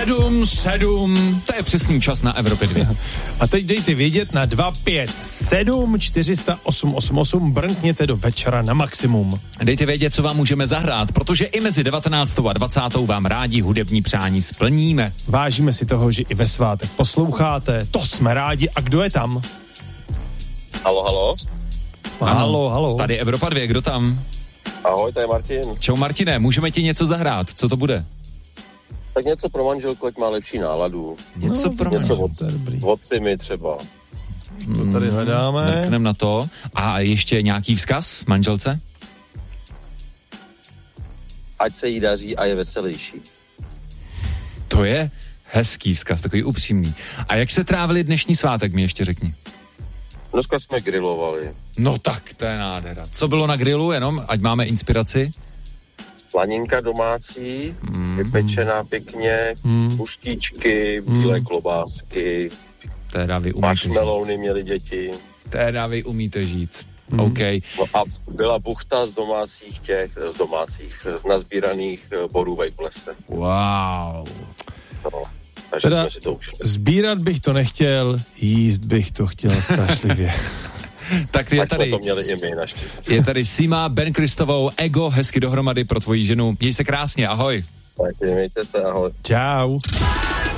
7, to je přesný čas na Evropě 2. A teď dejte vědět na 257 400 888, brnkněte do večera na maximum. Dejte vědět, co vám můžeme zahrát, protože i mezi 19. a 20. vám rádi hudební přání splníme. Vážíme si toho, že i ve svátek posloucháte, to jsme rádi. A kdo je tam? Halo. Halo. Tady Evropa 2, kdo tam? Ahoj, to je Martin. Čau Martine, můžeme ti něco zahrát, co to bude? Tak něco pro manželku, ať má lepší náladu. Něco pro manželku. Od mi třeba. To tady hledáme. Mrknem na to. A ještě nějaký vzkaz manželce? Ať se jí daří a je veselější. To je hezký vzkaz, takový upřímný. A jak se trávili dnešní svátek, mi ještě řekni. Dneska jsme grilovali. No tak, to je nádhera. Co bylo na grilu, jenom, ať máme inspiraci? Slaninka domácí, vypečená pěkně, puštíčky, bílé klobásky, Teda vy umíte marshmallowny měli děti. Teda vy umíte žít. OK. No a byla buchta z nazbíraných borůvek v lese. Wow. No, takže jsme si to užili. Sbírat bych to nechtěl, jíst bych to chtěl strašlivě. Tak je tady, to měli i my, naštěstí. je tady Sima, Ben Kristovou, Ego, hezky dohromady pro tvoji ženu. Měj se krásně, ahoj. Tak mějte se, ahoj. Čau.